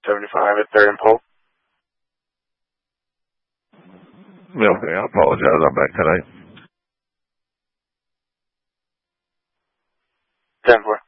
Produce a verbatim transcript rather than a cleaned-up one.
seventy-five at third and Polk. Okay, I apologize. I'm back today. ten four.